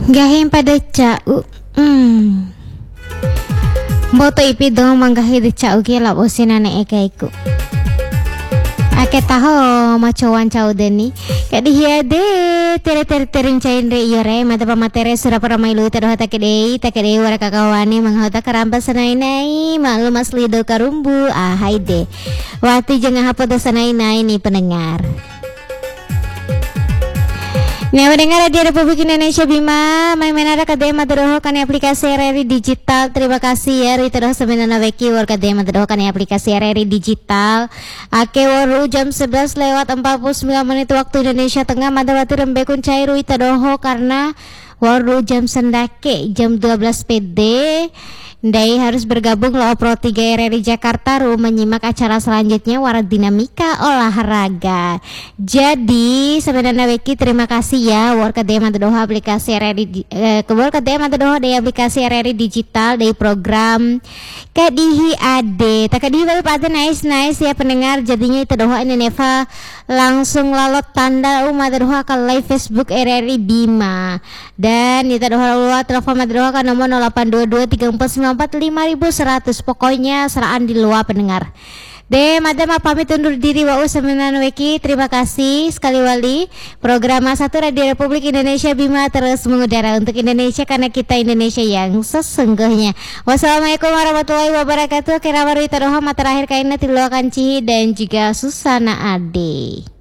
Gahin pada cau. Boto ipi dong manggahi de cau ki la bosina ne ekaiku. Ake taho macowan cau deni. Kadi hiade terin cain re yore mata pamatere sura para mailu tedo hata kedei wara kakawani manghota karamba sanai malu mas lido karumbu haide. Wati jangan hapodo sanai ni pendengar. Nah, mendengar Radio Republik Indonesia Bima, main ada kadema teroho kan aplikasi RRI Digital. Terima kasih ya Rita doh sebenarnya weki war kadema teroho kan aplikasi RRI Digital. Ake waru jam 11 lewat 49 menit waktu Indonesia Tengah madawati rembekun cairu Rita doho karena waru jam sendake jam 12 PD. Ndai harus bergabung lo Pro 3 RRI Jakarta menyimak acara selanjutnya Warat Dinamika Olahraga. Jadi sebenarnya Weki terima kasih ya war kadema doho aplikasi RRI kebor kadema doho dari aplikasi RRI Digital dari program kadihi ade. Tak kadihi baru pada nice ya pendengar jadinya itu doho ini Neva langsung lalot tanda umat doho akan live Facebook RRI Bima dan itu doho luar telepon doho kan nomor 08223495.100 pokoknya seraan di luar pendengar. Madam pamit undur diri wa usaminan weki. Terima kasih sekali wali. Program satu Radio Republik Indonesia Bima terus mengudara untuk Indonesia karena kita Indonesia yang sesungguhnya. Wassalamualaikum warahmatullahi wabarakatuh. Kira baru itu rohama terakhir kainnya Tiluakan Cihi dan juga Susana Ade.